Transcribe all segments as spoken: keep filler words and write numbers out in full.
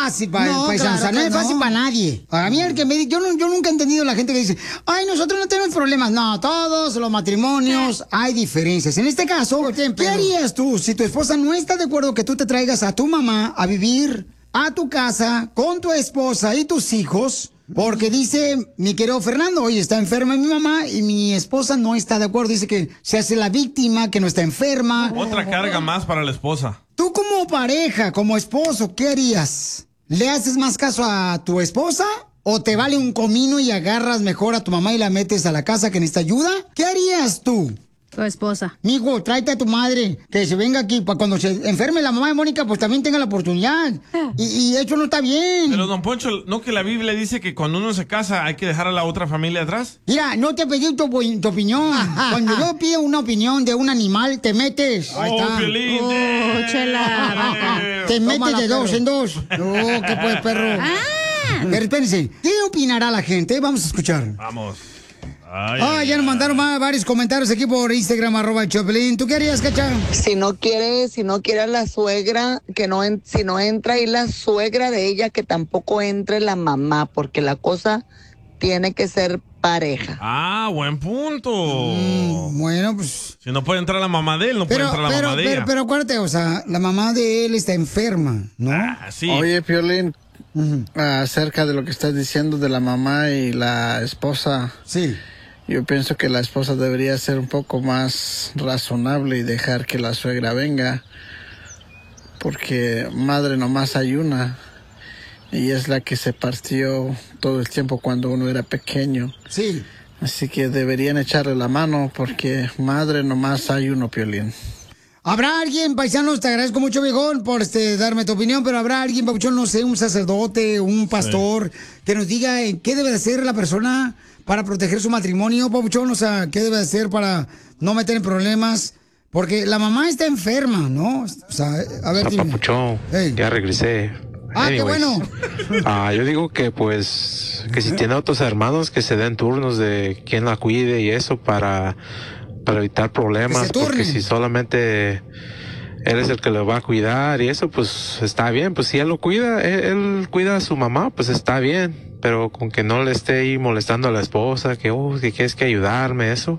fácil para No, el paisano, claro o sea, no que es fácil no. para nadie. A mí el que me di- yo, no- yo nunca he entendido la gente que dice, ay, nosotros no tenemos problemas. No, todos los matrimonios hay diferencias. En este caso, ¿qué harías tú si tu esposa no está de acuerdo que tú te traigas a tu mamá a vivir a tu casa con tu esposa y tus hijos? Porque dice mi querido Fernando, oye, está enferma mi mamá y mi esposa no está de acuerdo. Dice que se hace la víctima, que no está enferma. Otra carga más para la esposa. Tú como pareja, como esposo, ¿qué harías? ¿Le haces más caso a tu esposa o te vale un comino y agarras mejor a tu mamá y la metes a la casa que necesita ayuda? ¿Qué harías tú? Tu esposa. Mijo, tráete a tu madre, que se venga aquí, para cuando se enferme la mamá de Mónica, pues también tenga la oportunidad. Y, y eso no está bien. Pero, don Poncho, ¿no que la Biblia dice que cuando uno se casa hay que dejar a la otra familia atrás? Mira, no te pedí tu, opi- tu opinión. Cuando yo pido una opinión de un animal, te metes. Ahí Oh, está. Piolín. Oh, chela. Te metes Tómala, de dos perro. en dos. No, ¿qué pues, perro? Ah. Pero espérense, ¿qué opinará la gente? Vamos a escuchar. Vamos. Ay, Ah, ya nos mandaron más, varios comentarios aquí por Instagram, arroba el Choplin. ¿Tú qué harías, Cacha? Si no quiere, si no quiere a la suegra, que no, en- si no entra ahí la suegra de ella, que tampoco entre la mamá, porque la cosa tiene que ser pareja. Ah, buen punto. Mm, bueno, pues... Si no puede entrar la mamá de él, no Pero, puede entrar la pero, mamá de pero, ella. pero acuérdate, o sea, la mamá de él está enferma, ¿no? Ah, sí. Oye, Piolín, acerca de lo que estás diciendo de la mamá y la esposa. Sí. Yo pienso que la esposa debería ser un poco más razonable y dejar que la suegra venga, porque madre nomás hay una y es la que se partió todo el tiempo cuando uno era pequeño. Sí. Así que deberían echarle la mano porque madre nomás hay uno, Piolín. ¿Habrá alguien, paisanos, te agradezco mucho, viejón, por este, darme tu opinión, pero habrá alguien, papuchón, no sé, un sacerdote, un pastor, que nos diga eh, qué debe de hacer la persona para proteger su matrimonio, papuchón? O sea, ¿qué debe de hacer para no meter en problemas? Porque la mamá está enferma, ¿no? O sea, a ver, dime. Papuchón, Hey. ya regresé. Ah, qué Anyways, bueno. ah, yo digo que pues que si tiene otros hermanos que se den turnos de quién la cuide y eso para, para evitar problemas, porque turnen. si solamente él es el que lo va a cuidar y eso pues está bien, pues si él lo cuida, él, él cuida a su mamá, pues está bien, pero con que no le esté ahí molestando a la esposa, que oh, que quieres que ayudarme, eso,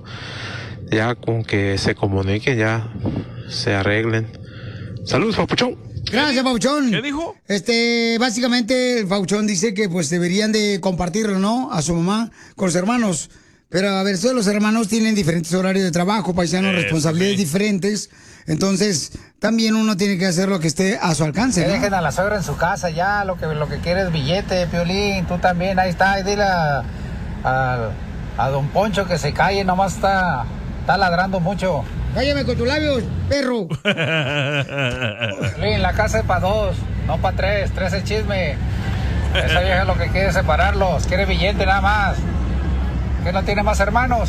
ya con que se comuniquen, ya se arreglen. Saludos, Papuchón. Gracias, Pauchón. ¿Qué dijo? Este, básicamente, el Pauchón dice que pues deberían de compartirlo, ¿no? A su mamá con los hermanos. Pero a ver, todos los hermanos tienen diferentes horarios de trabajo, paisanos, Eso responsabilidades sí. diferentes. Entonces, también uno tiene que hacer lo que esté a su alcance, Que ¿no? dejen a la suegra en su casa ya, lo que, lo que quiere es billete, Piolín, tú también, ahí está, ahí dile a, a, a don Poncho que se calle, nomás está, está ladrando mucho. Cállame con tus labios, perro. Piolín, la casa es para dos, no para tres, tres es chisme. Esa vieja lo que quiere es separarlos, quiere billete nada más. ¿Que no tiene más hermanos?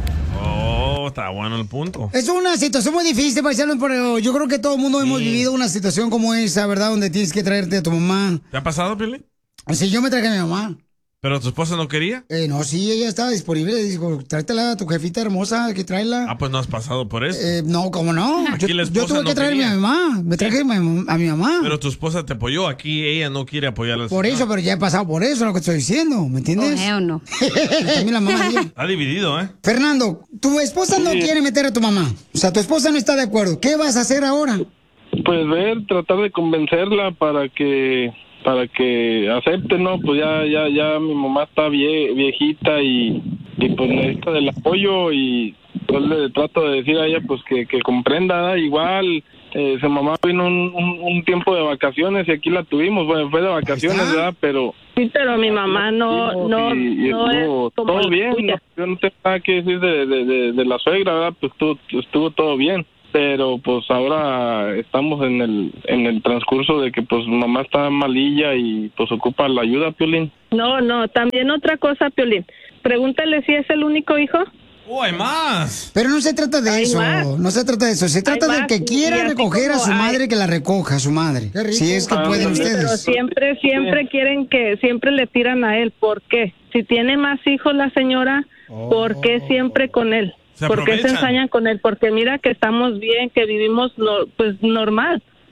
Oh, está bueno el punto. Es una situación muy difícil, paisanos, pero yo creo que todo el mundo hemos Sí. vivido una situación como esa, ¿verdad? Donde tienes que traerte a tu mamá. ¿Te ha pasado, Piolín? Si yo me traje a mi mamá. ¿Pero tu esposa no quería? Eh, no, sí, ella estaba disponible. Dijo, tráetela a tu jefita hermosa, que tráela. Ah, pues no has pasado por eso. Eh, no, ¿cómo no? Aquí Yo, la yo esposa tuve que no traerme quería. a mi mamá. Me traje a mi, a mi mamá. Pero tu esposa te apoyó. Aquí ella no quiere apoyar a la Por señora. eso, pero ya he pasado por eso, lo que estoy diciendo, ¿me entiendes? Oh, hell no. También la mamá de ella. Está dividido, ¿eh? Fernando, tu esposa no quiere meter a tu mamá. O sea, tu esposa no está de acuerdo. ¿Qué vas a hacer ahora? Pues ver, tratar de convencerla para que para que acepte, ¿no? Pues ya ya ya mi mamá está vie, viejita y, y pues necesita del apoyo y pues le trato de decir a ella pues que, que comprenda, ¿eh? Igual eh, su mamá vino un, un, un tiempo de vacaciones y aquí la tuvimos, bueno, fue de vacaciones, ¿verdad? Pero Sí, pero mi mamá no, no, y, y no estuvo es como todo la bien, tuya. no, yo no tengo nada que decir de, de, de, de la suegra, ¿verdad? Pues estuvo, estuvo todo bien, pero pues ahora estamos en el en el transcurso de que pues mamá está malilla y pues ocupa la ayuda, Piolín. No, no, también otra cosa, Piolín. Pregúntale si es el único hijo. ¡Oh, hay más! Pero no se trata de Hay eso, más. no se trata de eso. Se trata de más, que y quiera así recoger a como su hay- madre, que la recoja a su madre. Si es que Ah, pueden sí, Pero ustedes. siempre, siempre quieren que, siempre le tiran a él. ¿Por qué? Si tiene más hijos la señora, ¿por qué siempre con él? Se ¿Por qué se aprovechan. ensañan con él? Porque mira que estamos bien, que vivimos no, pues normal.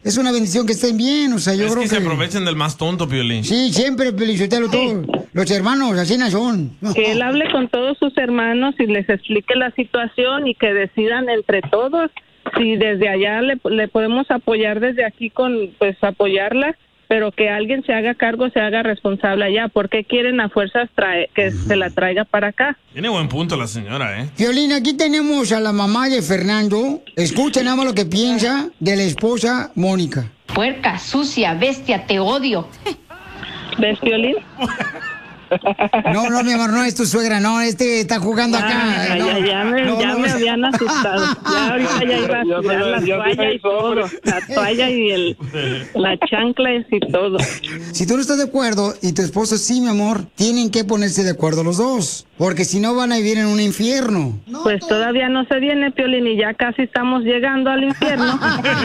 es una bendición que estén bien, o sea, yo es creo que, que... se aprovechen del más tonto, Piolín. Sí, siempre, Piolichotelo, todos. Los hermanos, así no son. Que él hable con todos sus hermanos y les explique la situación y que decidan entre todos si desde allá le, le podemos apoyar desde aquí con, pues, apoyarla, pero que alguien se haga cargo, se haga responsable allá. ¿Por qué quieren a fuerzas trae, que uh-huh. se la traiga para acá? Tiene buen punto la señora, ¿eh? Piolín, aquí tenemos a la mamá de Fernando. Escuchen nada más lo que piensa de la esposa Mónica. Puerca, sucia, bestia, te odio. ¿Ves, Piolín? No, no, mi amor, no es tu suegra, no, este está jugando acá. Ah, no, ya, ya me, no, ya no, me no. habían asustado. Ya ahorita ya iba a tirar la toalla y todo. La toalla y el, la chancla y todo. Si tú no estás de acuerdo y tu esposo sí, mi amor, tienen que ponerse de acuerdo los dos. Porque si no van a vivir en un infierno. Pues todavía no se viene, Piolín, y ya casi estamos llegando al infierno.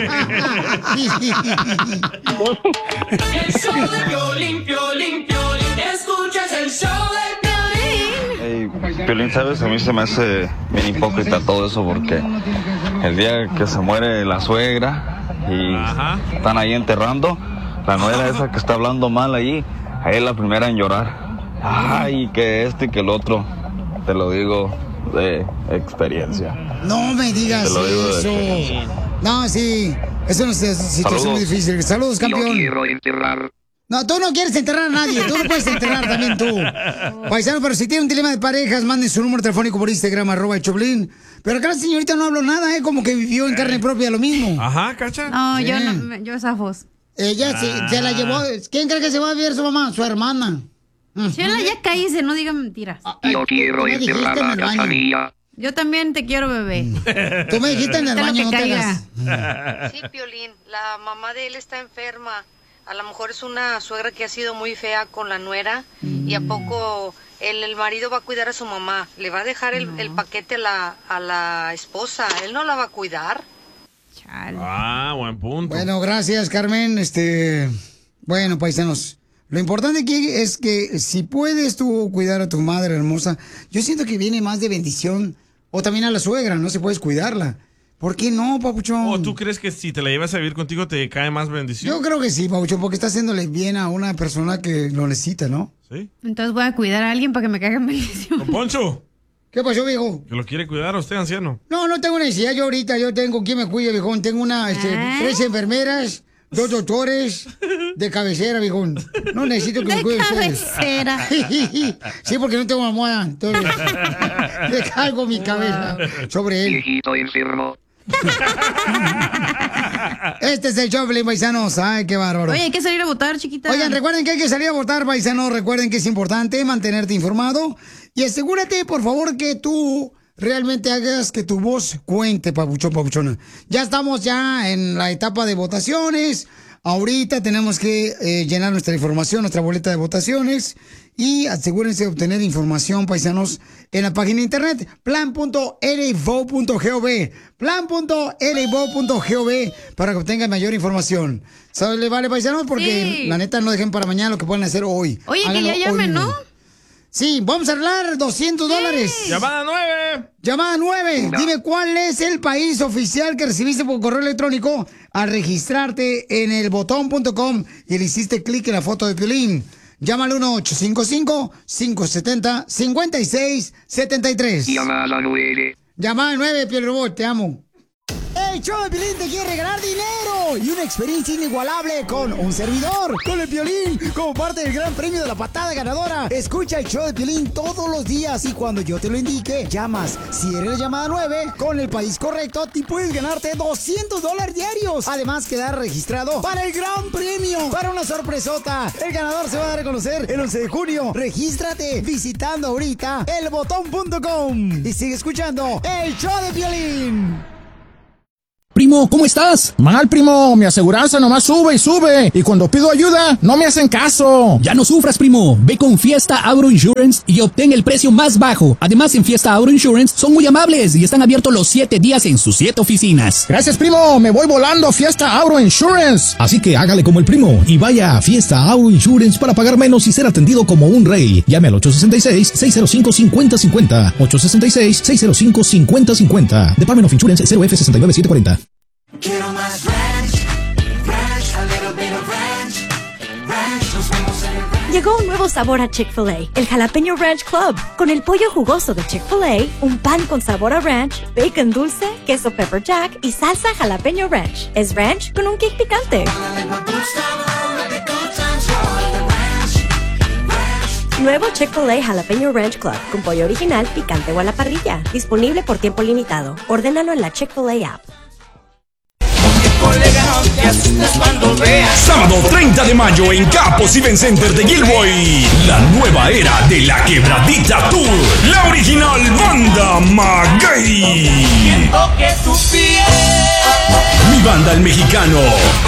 El show de Piolín, Piolín, Piolín. Escuchas el show de Piolín. Hey, Piolín, ¿sabes? A mí se me hace bien hipócrita todo eso porque el día que se muere la suegra y Ajá. están ahí enterrando, la nuera esa que está hablando mal ahí, ahí es la primera en llorar. Ay, que este y que el otro, te lo digo de experiencia. No me digas te lo digo eso. De no, sí, eso no es una situación muy difícil. Saludos, campeón. Yo quiero enterrar. No, tú no quieres enterrar a nadie, tú no puedes enterrar también tú. Paisano, pero si tiene un dilema de parejas, manden su número telefónico por Instagram, arroba el Choplin. Pero acá la señorita no habló nada, ¿eh? Como que vivió en carne propia lo mismo. Ajá, ¿cacha? No, sí. yo no, yo esa voz. Ella ah. se, se la llevó. ¿Quién cree que se va a vivir su mamá? Su hermana. Chela, ya cállese, no diga mentiras. Yo quiero enterrar a Casanilla. Yo también te quiero, bebé. Tú me dijiste en el baño, no te hagas. Sí, Piolín, la mamá de él está enferma. A lo mejor es una suegra que ha sido muy fea con la nuera. Mm. Y a poco el, el marido va a cuidar a su mamá. Le va a dejar el, no. el paquete a la, a la esposa. Él no la va a cuidar. Chale. Ah, buen punto. Bueno, gracias, Carmen. Este, bueno, paisanos. Lo importante aquí es que si puedes tú cuidar a tu madre hermosa, yo siento que viene más de bendición. O también a la suegra, no se puedes cuidarla. ¿Por qué no, papuchón? ¿O tú crees que si te la llevas a vivir contigo te cae más bendición? Yo creo que sí, papuchón, porque está haciéndole bien a una persona que lo necesita, ¿no? Sí. Entonces voy a cuidar a alguien para que me caiga en bendición. Don Poncho. ¿Qué pasó, viejo? Que lo quiere cuidar a usted, anciano. No, no tengo necesidad. Yo ahorita, yo tengo quien me cuide, viejón. Tengo una, este, ¿Eh? tres enfermeras, dos doctores de cabecera, viejón. No necesito que de me cuide cabecera. Sí, porque no tengo almohada. Entonces, le cargo mi cabeza sobre él. Viejito enfermo. Este es el Choplin, paisanos. Ay, qué bárbaro. Oye, hay que salir a votar, chiquita. Oigan, recuerden que hay que salir a votar, paisanos. Recuerden que es importante mantenerte informado. Y asegúrate, por favor, que tú realmente hagas que tu voz cuente, papuchón, papuchona. Ya estamos ya en la etapa de votaciones. Ahorita tenemos que eh, llenar nuestra información, nuestra boleta de votaciones. Y asegúrense de obtener información, paisanos, en la página de internet plan punto l v o punto gov. plan punto l v o punto gov para que obtengan mayor información. ¿Sabes? ¿Le vale, paisanos? Porque sí. La neta no dejen para mañana lo que pueden hacer hoy. Oye, háganlo que ya llamen, ¿no? Sí, vamos a arreglar doscientos dólares. Llamada nueve. Llamada nueve. No. Dime cuál es el país oficial que recibiste por correo electrónico al registrarte en el botón punto com y le hiciste clic en la foto de Piolín. Llama al uno ocho cinco cinco, cinco siete cero, cinco seis siete tres. Llamada nueve. Llamada nueve, Piolín Robot, te amo. El show de Piolín te quiere regalar dinero y una experiencia inigualable con un servidor, con el Piolín, como parte del gran premio de la patada ganadora. Escucha el show de Piolín todos los días y cuando yo te lo indique, llamas. Si eres la llamada nueve, con el país correcto, te puedes ganarte doscientos dólares diarios. Además, quedar registrado para el gran premio, para una sorpresota. El ganador se va a dar a conocer el once de junio. Regístrate visitando ahorita el botón punto com y sigue escuchando el show de Piolín. Primo, ¿cómo estás? Mal, primo. Mi aseguranza nomás sube y sube. Y cuando pido ayuda, no me hacen caso. Ya no sufras, primo. Ve con Fiesta Auto Insurance y obtén el precio más bajo. Además, en Fiesta Auto Insurance son muy amables y están abiertos los siete días en sus siete oficinas. Gracias, primo. Me voy volando a Fiesta Auto Insurance. Así que hágale como el primo y vaya a Fiesta Auto Insurance para pagar menos y ser atendido como un rey. Llame al ocho seis seis, seis cero cinco, cinco cero cinco cero. ocho seis seis, seis cero cinco, cinco cero cinco cero. Department of Insurance cero F seis nueve siete cuatro cero. Quiero más ranch, Ranch. Ranch, nos vemos en el ranch. Llegó un nuevo sabor a Chick-fil-A, el Jalapeño Ranch Club. Con el pollo jugoso de Chick-fil-A, un pan con sabor a ranch, bacon dulce, queso pepper jack y salsa jalapeño ranch. Es ranch con un kick picante. Nuevo Chick-fil-A Jalapeño Ranch Club con pollo original, picante o a la parrilla. Disponible por tiempo limitado. Ordénalo en la Chick-fil-A app. Sábado treinta de mayo en Capos Event Center de Gilboy. La nueva era de la Quebradita Tour. La original banda Maguey. Mi banda el mexicano.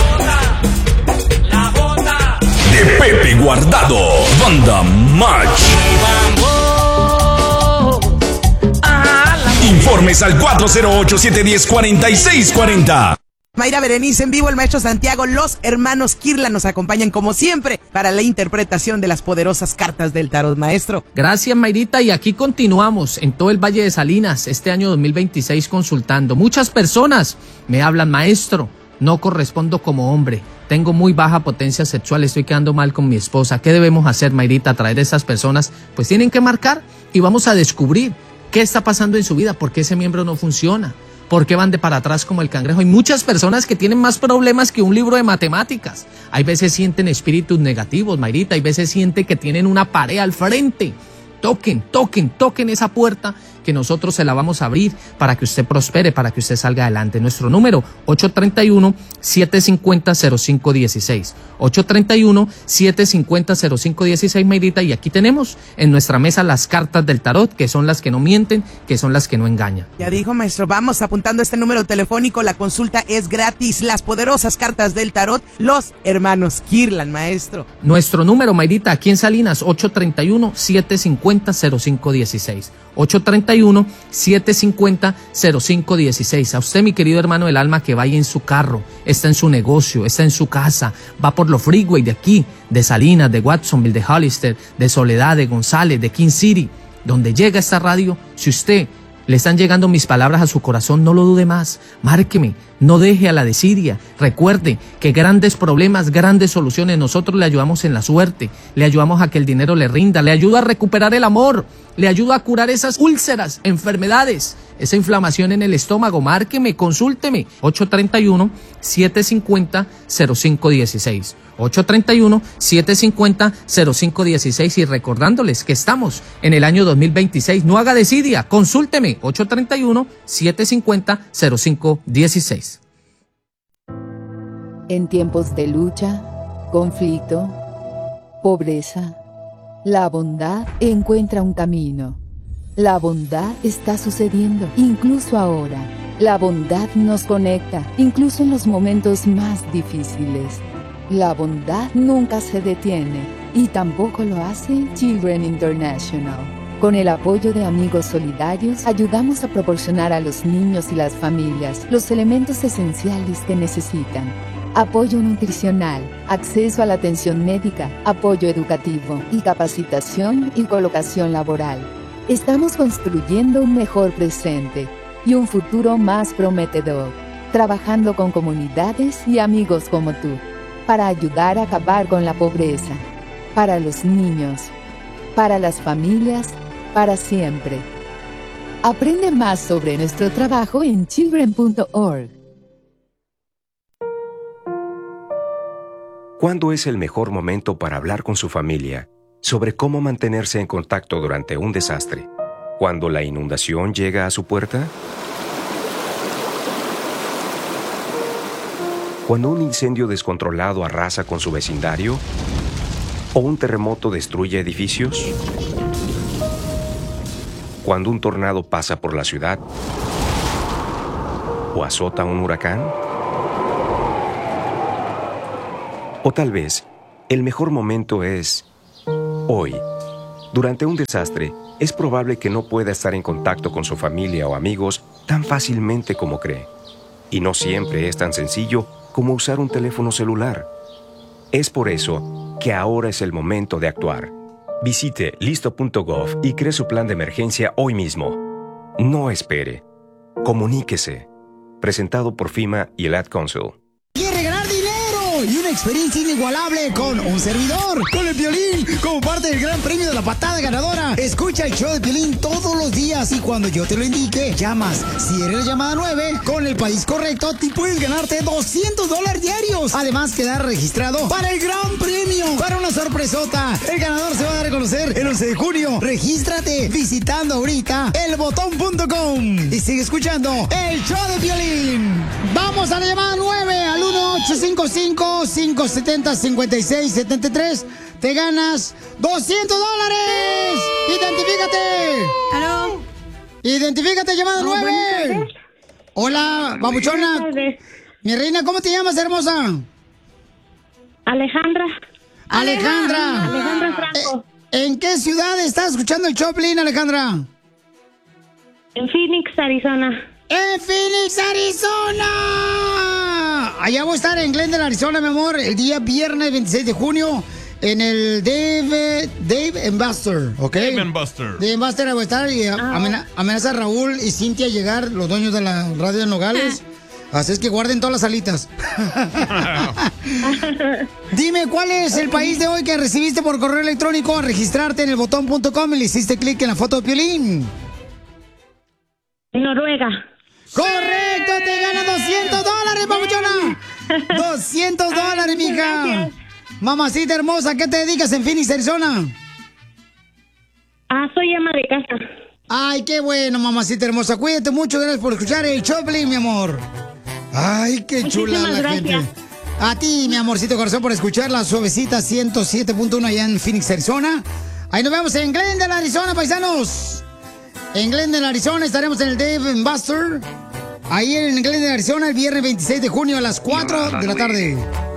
De Pepe Guardado. Banda Match. Informes al cuatro cero ocho, siete uno cero, cuatro seis cuatro cero. Mayra Berenice en vivo, el maestro Santiago, los hermanos Kirlan nos acompañan como siempre para la interpretación de las poderosas cartas del tarot, maestro. Gracias, Mayrita, y aquí continuamos en todo el Valle de Salinas este año dos mil veintiséis consultando. Muchas personas me hablan, maestro, no correspondo como hombre, tengo muy baja potencia sexual, estoy quedando mal con mi esposa. ¿Qué debemos hacer, Mayrita? Traer a esas personas, pues tienen que marcar y vamos a descubrir qué está pasando en su vida, por qué ese miembro no funciona. ¿Por qué van de para atrás como el cangrejo? Hay muchas personas que tienen más problemas que un libro de matemáticas. Hay veces sienten espíritus negativos, Mayrita. Hay veces sienten que tienen una pared al frente. Toquen, toquen, toquen esa puerta que nosotros se la vamos a abrir para que usted prospere, para que usted salga adelante. Nuestro número, ocho tres uno, siete cinco cero, cero cinco uno seis. ocho tres uno, siete cinco cero, cero cinco uno seis, Mayrita. Y aquí tenemos en nuestra mesa las cartas del tarot, que son las que no mienten, que son las que no engañan. Ya dijo, maestro, vamos apuntando este número telefónico. La consulta es gratis. Las poderosas cartas del tarot, los hermanos Kirlan, maestro. Nuestro número, Mayrita, aquí en Salinas, ocho tres uno, siete cinco cero, cero cinco uno seis. ocho tres uno, siete cinco cero, cero cinco uno seis. A usted, mi querido hermano del alma, que vaya en su carro, está en su negocio, está en su casa, va por los freeway de aquí, de Salinas, de Watsonville, de Hollister, de Soledad, de González, de King City, donde llega esta radio. Si usted le están llegando mis palabras a su corazón, no lo dude más, márqueme, no deje a la desidia. Recuerde que grandes problemas, grandes soluciones, nosotros le ayudamos en la suerte, le ayudamos a que el dinero le rinda, le ayuda a recuperar el amor, le ayuda a curar esas úlceras, enfermedades, esa inflamación en el estómago. Márqueme, consúlteme, ocho tres uno, siete cinco cero, cero cinco uno seis. ocho tres uno, siete cinco cero, cero cinco uno seis. Y recordándoles que estamos en el año dos mil veintiséis, no haga desidia, consúlteme, ocho tres uno, siete cinco cero, cero cinco uno seis. En tiempos de lucha, conflicto, pobreza, la bondad encuentra un camino. La bondad está sucediendo, incluso ahora. La bondad nos conecta, incluso en los momentos más difíciles. La bondad nunca se detiene, y tampoco lo hace Children International. Con el apoyo de amigos solidarios, ayudamos a proporcionar a los niños y las familias los elementos esenciales que necesitan. Apoyo nutricional, acceso a la atención médica, apoyo educativo y capacitación y colocación laboral. Estamos construyendo un mejor presente y un futuro más prometedor, trabajando con comunidades y amigos como tú, para ayudar a acabar con la pobreza, para los niños, para las familias, para siempre. Aprende más sobre nuestro trabajo en children punto org. ¿Cuándo es el mejor momento para hablar con su familia sobre cómo mantenerse en contacto durante un desastre? ¿Cuando la inundación llega a su puerta? ¿Cuando un incendio descontrolado arrasa con su vecindario? ¿O un terremoto destruye edificios? ¿Cuando un tornado pasa por la ciudad? ¿O azota un huracán? O tal vez, el mejor momento es hoy. Durante un desastre, es probable que no pueda estar en contacto con su familia o amigos tan fácilmente como cree. Y no siempre es tan sencillo como usar un teléfono celular. Es por eso que ahora es el momento de actuar. Visite listo punto gov y cree su plan de emergencia hoy mismo. No espere. Comuníquese. Presentado por FEMA y el Ad Council. ¿Quiere ganar dinero? y una experiencia inigualable con un servidor, con el Piolín, como parte del gran premio de la patada ganadora. Escucha el show de Piolín todos los días y cuando yo te lo indique, llamas. Si eres la llamada nueve, con el país correcto, te puedes ganarte doscientos dólares diarios. Además, quedar registrado para el gran premio, para una sorpresota. El ganador se va a dar a conocer el once de junio. Regístrate visitando ahorita el botón punto com y sigue escuchando el show de Piolín. Vamos a la llamada nueve al uno ocho cinco cinco, cinco siete cero, cinco seis siete tres. Te ganas doscientos dólares. Identifícate. ¿Aló? Identifícate, llamada Oh, nueve. Hola, babuchona. Mi reina, ¿cómo te llamas, hermosa? Alejandra. Alejandra. Alejandra Franco. Eh, ¿En qué ciudad estás escuchando el Choplin, Alejandra? En Phoenix, Arizona. ¡En Phoenix, Arizona! Allá voy a estar en Glendale, Arizona, mi amor, el día viernes veintiséis de junio, en el Dave, Dave and Buster, ¿ok? Dave and Buster. Dave and Buster voy a estar y amena- amenaza a Raúl y Cintia a llegar, los dueños de la radio de Nogales. Así es que guarden todas las alitas. Dime, ¿cuál es el país de hoy que recibiste por correo electrónico a registrarte en el botón punto com y le hiciste clic en la foto de Piolín? Noruega. ¡Correcto! ¡Te ganas doscientos dólares, papuchona! ¡doscientos dólares, mija! Gracias. Mamacita hermosa, ¿qué te dedicas en Phoenix, Arizona? Ah, soy ama de casa. Ay, qué bueno, mamacita hermosa. Cuídate mucho, gracias por escuchar el Choplin, mi amor. Ay, qué chula Muchísimas la gracias. gente. A ti, mi amorcito corazón, por escuchar la suavecita ciento siete punto uno allá en Phoenix, Arizona. Ahí nos vemos en Glendale, Arizona, paisanos. En Glendale, Arizona, estaremos en el Dave and Buster. Ahí en Glendale, Arizona, el viernes veintiséis de junio a las cuatro de la tarde.